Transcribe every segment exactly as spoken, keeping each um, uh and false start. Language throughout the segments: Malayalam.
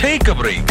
Take a break.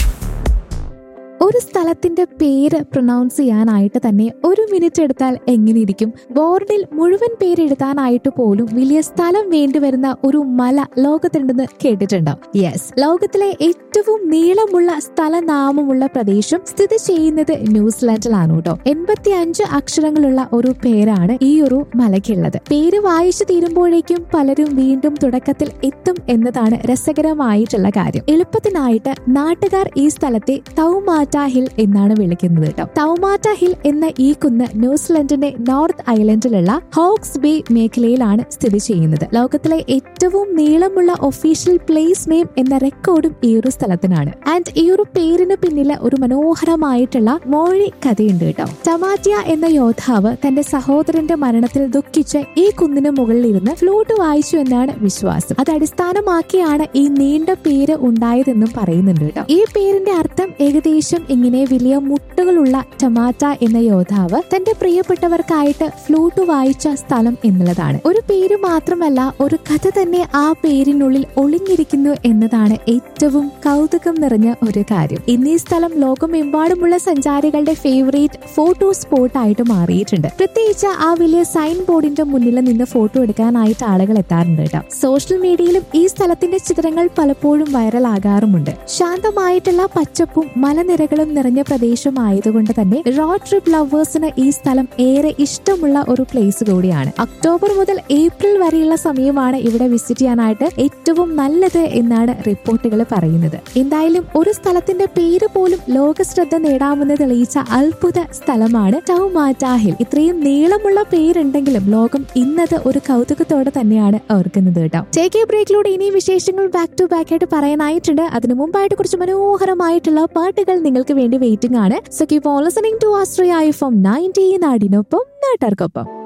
ഒരു സ്ഥലത്തിന്റെ പേര് പ്രൊനൗൺസ് ചെയ്യാനായിട്ട് തന്നെ ഒരു മിനിറ്റ് എടുത്താൽ എങ്ങനെയിരിക്കും? ബോർഡിൽ മുഴുവൻ പേര് എഴുതാനായിട്ട് പോലും വലിയ സ്ഥലം വേണ്ടിവരുന്ന ഒരു മല ലോകത്തുണ്ടെന്ന് കേട്ടിട്ടുണ്ടോ? യെസ്, ലോകത്തിലെ ഏറ്റവും നീളമുള്ള സ്ഥലനാമമുള്ള പ്രദേശം സ്ഥിതി ചെയ്യുന്നത് ന്യൂസിലാൻഡിലാണ് കേട്ടോ. എൺപത്തി അഞ്ച് അക്ഷരങ്ങളുള്ള ഒരു പേരാണ് ഈ ഒരു മലയ്ക്കുള്ളത്. പേര് വായിച്ചു തീരുമ്പോഴേക്കും പലരും വീണ്ടും തുടക്കത്തിൽ എത്തും എന്നതാണ് രസകരമായിട്ടുള്ള കാര്യം. എളുപ്പത്തിനായിട്ട് നാട്ടുകാർ ഈ സ്ഥലത്തെ തൗമാറ്റ ഹിൽ എന്നാണ് വിളിക്കുന്നത് കേട്ടോ. തൗമാറ്റ ഹിൽ എന്ന ഈ കുന്ന് ന്യൂസിലൻഡിന്റെ നോർത്ത് ഐലൻഡിലുള്ള ഹോക്സ് ബേ മേഖലയിലാണ് സ്ഥിതി ചെയ്യുന്നത്. ലോകത്തിലെ ഏറ്റവും നീളമുള്ള ഒഫീഷ്യൽ പ്ലേസ് നെയിം എന്ന റെക്കോർഡും ഈ ഒരു സ്ഥലത്തിനാണ്. ആൻഡ് ഈ ഒരു പേരിന് പിന്നില് ഒരു മനോഹരമായിട്ടുള്ള മോഴി കഥയുണ്ട് കേട്ടോ. ടമാറ്റിയ എന്ന യോദ്ധാവ് തന്റെ സഹോദരന്റെ മരണത്തിൽ ദുഃഖിച്ച് ഈ കുന്നിന് മുകളിൽ ഇരുന്ന് ഫ്ലൂട്ട് വായിച്ചു എന്നാണ് വിശ്വാസം. അത് അടിസ്ഥാനമാക്കിയാണ് ഈ നീണ്ട പേര് ഉണ്ടായതെന്നും പറയുന്നുണ്ട് കേട്ടോ. ഈ പേരിന്റെ അർത്ഥം ഏകദേശം ഇങ്ങനെ വലിയ മുട്ടുകളുള്ള ടമാറ്റ എന്ന യോദ്ധാവ് തന്റെ പ്രിയപ്പെട്ടവർക്കായിട്ട് ഫ്ലൂട്ട് വായിച്ച സ്ഥലം എന്നുള്ളതാണ്. ഒരു പേര് മാത്രമല്ല, ഒരു കഥ തന്നെ ആ പേരിനുള്ളിൽ ഒളിഞ്ഞിരിക്കുന്നു എന്നതാണ് ഏറ്റവും കൗതുകം നിറഞ്ഞ ഒരു കാര്യം. ഇന്ന് ഈ സ്ഥലം ലോകമെമ്പാടുമുള്ള സഞ്ചാരികളുടെ ഫേവറേറ്റ് ഫോട്ടോ സ്പോട്ട് ആയിട്ട് മാറിയിട്ടുണ്ട്. പ്രത്യേകിച്ച് ആ വലിയ സൈൻ ബോർഡിന്റെ മുന്നിൽ നിന്ന് ഫോട്ടോ എടുക്കാനായിട്ട് ആളുകൾ എത്താറുണ്ട് കേട്ടോ. സോഷ്യൽ മീഡിയയിലും ഈ സ്ഥലത്തിന്റെ ചിത്രങ്ങൾ പലപ്പോഴും വൈറലാകാറുമുണ്ട്. ശാന്തമായിട്ടുള്ള പച്ചപ്പും മലനിരകളും നിറഞ്ഞ പ്രദേശമായതുകൊണ്ട് തന്നെ റോഡ് ട്രിപ്പ് ലവേഴ്സിന് ഈ സ്ഥലം ഏറെ ഇഷ്ടമുള്ള ഒരു പ്ലേസ് കൂടിയാണ്. ഒക്ടോബർ മുതൽ ഏപ്രിൽ വരെയുള്ള സമയമാണ് ഇവിടെ വിസിറ്റ് ചെയ്യാനായിട്ട് ഏറ്റവും നല്ലത് എന്നാണ് റിപ്പോർട്ടുകൾ പറയുന്നത്. എന്തായാലും ഒരു സ്ഥലത്തിന്റെ പേര് പോലും ലോക ശ്രദ്ധ നേടാമെന്ന് തെളിയിച്ച അത്ഭുത സ്ഥലമാണ് ടൗമാറ്റ ഹിൽ. ഇത്രയും നീളമുള്ള പേരുണ്ടെങ്കിലും ലോകം ഇന്നത് ഒരു കൗതുകത്തോടെ തന്നെയാണ് ഓർക്കുന്നത് കേട്ടോ. ടേക്ക് എ ബ്രേക്കിലൂടെ ഇനി വിശേഷങ്ങൾ ബാക്ക് ടു ബാക്ക് ആയിട്ട് പറയാനായിട്ടുണ്ട്. അതിനു മുമ്പായിട്ട് കുറച്ച് മനോഹരമായിട്ടുള്ള പാട്ടുകൾ നിങ്ങൾക്ക് വേണ്ടി വെയിറ്റിംഗ് ആണ്. So keep on listening to Ashraya F M ninety നാടിനൊപ്പം നാട്ടാർക്കൊപ്പം.